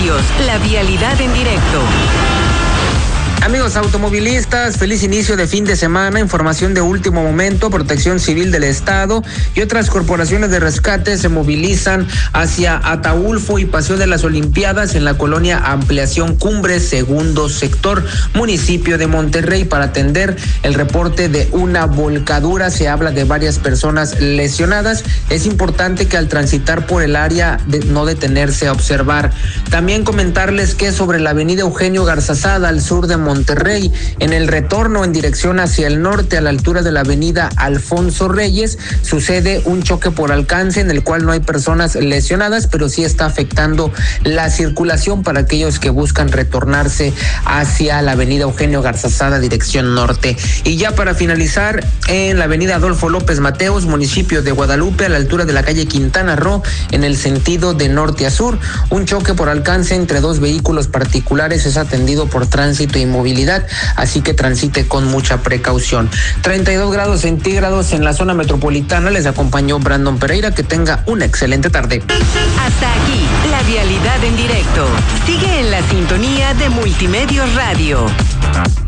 Multimedios, la vialidad en directo. Amigos automovilistas, feliz inicio de fin de semana. Información de último momento: Protección Civil del Estado y otras corporaciones de rescate se movilizan hacia Ataulfo y Paseo de las Olimpiadas en la colonia Ampliación Cumbres, segundo sector, municipio de Monterrey, para atender el reporte de una volcadura. Se habla de varias personas lesionadas. Es importante que al transitar por el área no detenerse a observar. También comentarles que sobre la avenida Eugenio Garzazada, al sur de Monterrey, en el retorno en dirección hacia el norte, a la altura de la avenida Alfonso Reyes, sucede un choque por alcance en el cual no hay personas lesionadas, pero sí está afectando la circulación para aquellos que buscan retornarse hacia la avenida Eugenio Garzazada, dirección norte. Y ya para finalizar, en la avenida Adolfo López Mateos, municipio de Guadalupe, a la altura de la calle Quintana Roo, en el sentido de norte a sur, un choque por alcance entre dos vehículos particulares es atendido por Tránsito y Movilidad, así que transite con mucha precaución. 32 grados centígrados en la zona metropolitana. Les acompañó Brandon Pereira. Que tenga una excelente tarde. Hasta aquí, la vialidad en directo. Sigue en la sintonía de Multimedios Radio.